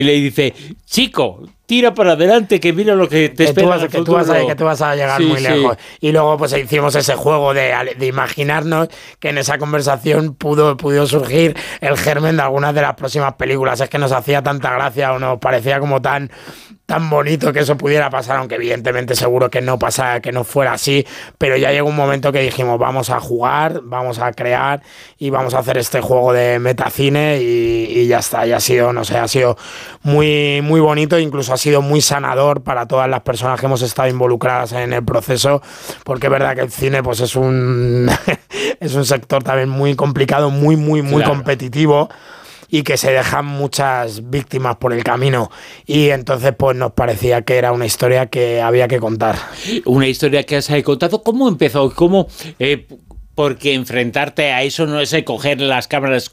y le dice, chico, tira para adelante, que mira lo que te espera en el futuro. Que tú vas a llegar muy lejos. Y luego pues hicimos ese juego de imaginarnos que en esa conversación pudo surgir el germen de algunas de las próximas películas. Es que nos hacía tanta gracia o nos parecía como tan bonito que eso pudiera pasar, aunque evidentemente seguro que no pasara, que no fuera así, pero ya llegó un momento que dijimos, vamos a jugar, vamos a crear y vamos a hacer este juego de metacine y ya está, y ha sido, no sé, ha sido muy, muy bonito, incluso ha sido muy sanador para todas las personas que hemos estado involucradas en el proceso, porque es verdad que el cine pues es un es un sector también muy complicado, muy competitivo, y que se dejan muchas víctimas por el camino, y entonces pues nos parecía que era una historia que había que contar. Una historia que has contado. ¿Cómo empezó? ¿Cómo...? Porque enfrentarte a eso no es coger las cámaras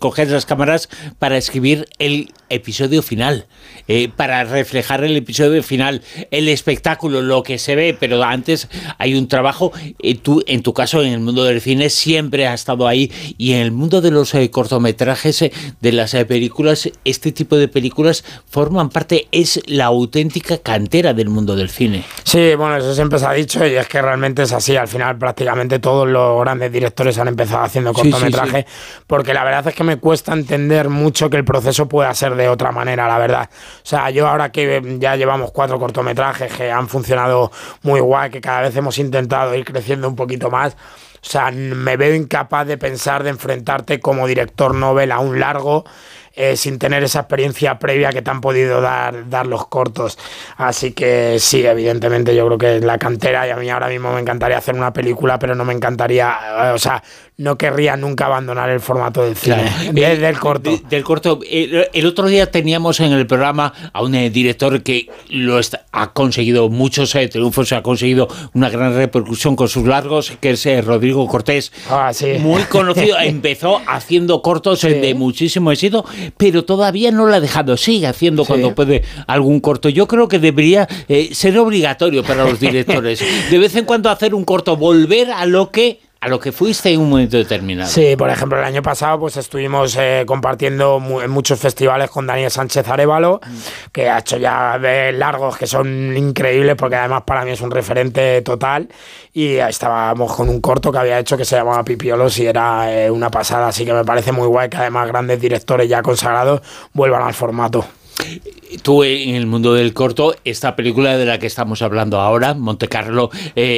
para escribir el episodio final, para reflejar el episodio final, el espectáculo, lo que se ve, pero antes hay un trabajo. Tú, en tu caso, en el mundo del cine siempre has estado ahí, y en el mundo de los cortometrajes, de las películas, este tipo de películas forman parte, es la auténtica cantera del mundo del cine. Sí, bueno, eso siempre se ha dicho, y es que realmente es así. Al final prácticamente todos los grandes directores han empezado haciendo cortometraje, porque la verdad es que me cuesta entender mucho que el proceso pueda ser de otra manera, la verdad. O sea, yo ahora que ya llevamos 4 cortometrajes que han funcionado muy guay, que cada vez hemos intentado ir creciendo un poquito más, o sea, me veo incapaz de pensar, de enfrentarte como director novel a un largo sin tener esa experiencia previa que te han podido dar los cortos. Así que sí, evidentemente yo creo que es la cantera, y a mí ahora mismo me encantaría hacer una película, pero no me encantaría, o sea, no querría nunca abandonar el formato del cine, claro, del corto. Del corto. El otro día teníamos en el programa a un director que ha conseguido muchos triunfos, ha conseguido una gran repercusión con sus largos, que es Rodrigo Cortés. Sí. Muy conocido, empezó haciendo cortos de muchísimo éxito, pero todavía no lo ha dejado, sigue haciendo cuando puede algún corto. Yo creo que debería ser obligatorio para los directores, de vez en cuando hacer un corto, volver a lo que fuiste en un momento determinado. Sí, por ejemplo, el año pasado pues estuvimos compartiendo en muchos festivales con Daniel Sánchez Arévalo, que ha hecho ya largos que son increíbles, porque además para mí es un referente total, y estábamos con un corto que había hecho que se llamaba Pipiolos, y era una pasada, así que me parece muy guay que además grandes directores ya consagrados vuelvan al formato. Tú, en el mundo del corto, esta película de la que estamos hablando ahora, Montecarlo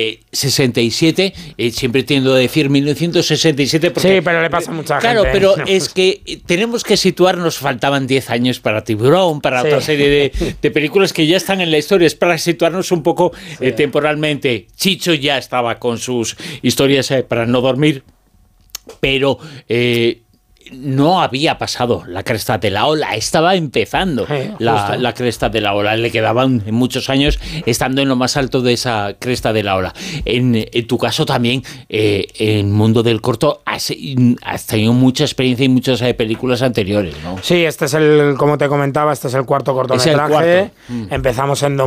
67, siempre tiendo a decir 1967 porque... Sí, pero le pasa a mucha gente. Claro, pero es que tenemos que situarnos, faltaban 10 años para Tiburón, para otra serie de películas que ya están en la historia, es para situarnos un poco temporalmente. Chicho ya estaba con sus historias para no dormir, pero... no había pasado la cresta de la ola, estaba empezando la cresta de la ola, le quedaban muchos años estando en lo más alto de esa cresta de la ola. En tu caso también, en el mundo del corto, has tenido mucha experiencia y muchas películas anteriores, ¿no? Sí, como te comentaba, este es el cuarto cortometraje. Empezamos en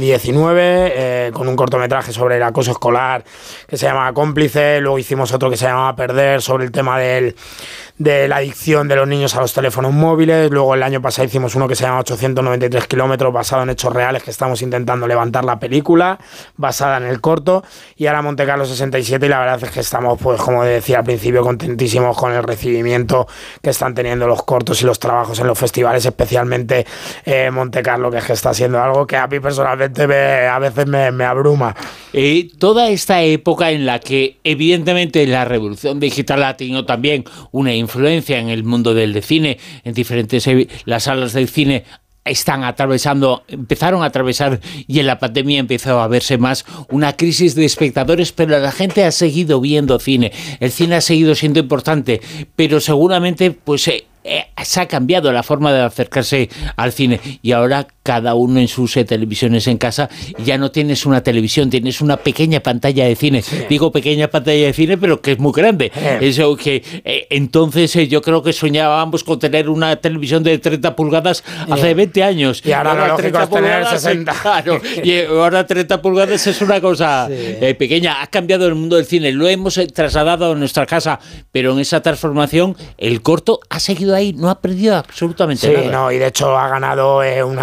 2019 con un cortometraje sobre el acoso escolar que se llamaba Cómplice, luego hicimos otro que se llamaba Perder, sobre el tema de la adicción de los niños a los teléfonos móviles. Luego el año pasado hicimos uno que se llama 893 kilómetros, basado en hechos reales, que estamos intentando levantar la película basada en el corto, y ahora Montecarlo 67, y la verdad es que estamos, pues como decía al principio, contentísimos con el recibimiento que están teniendo los cortos y los trabajos en los festivales, especialmente Montecarlo, que es que está siendo algo que a mí personalmente a veces me abruma. Toda esta época en la que evidentemente la revolución digital ha tenido también una influencia en el mundo del cine, en diferentes las salas del cine empezaron a atravesar, y en la pandemia empezó a verse más una crisis de espectadores, pero la gente ha seguido viendo cine, el cine ha seguido siendo importante, pero seguramente pues se ha cambiado la forma de acercarse al cine, y ahora cada uno en sus televisiones en casa, y ya no tienes una televisión, tienes una pequeña pantalla de cine. Sí. Digo pequeña pantalla de cine, pero que es muy grande. Eso que entonces yo creo que soñábamos con tener una televisión de 30 pulgadas hace 20 años. Y ahora lo lógico es tener 60. Claro, y ahora 30 pulgadas es una cosa pequeña. Ha cambiado el mundo del cine, lo hemos trasladado a nuestra casa, pero en esa transformación el corto ha seguido ahí, no ha perdido absolutamente nada. Sí, no, y de hecho ha ganado una